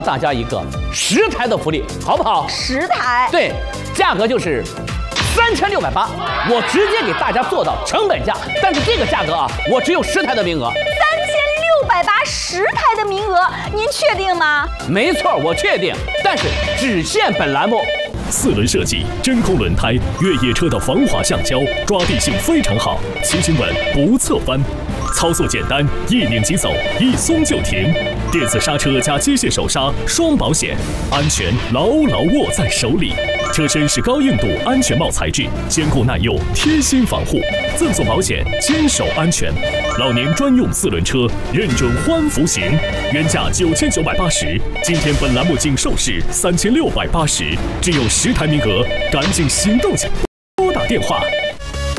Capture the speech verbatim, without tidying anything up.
大家一个十台的福利，好不好？ 十台， 对，价格就是三千六百八，我直接给大家做到成本价。但是这个价格啊，我只有十台的名额。 三千六百八十台的名额，您确定吗？ 没错，我确定，但是只限本栏目。 四轮设计，真空轮胎，越野车的防滑橡胶，抓地性非常好，骑行稳不侧翻。操作简单，一拧即走，一松就停。电子刹车加机械手刹，双保险，安全牢牢握在手里。车身是高硬度安全帽材质，坚固耐用，贴心防护，赠送保险，坚守安全。老年专用四轮车，认准欢福行，原价九千九百八十，今天本栏目仅售市三千六百八十，只有十台名额，赶紧行动起来！拨打电话